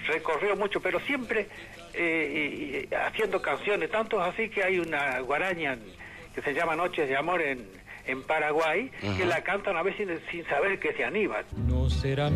recorrió mucho, pero siempre haciendo canciones, tanto así que hay una guaraña que se llama Noches de Amor en Paraguay, que la cantan a veces sin saber que es de Aníbal. No será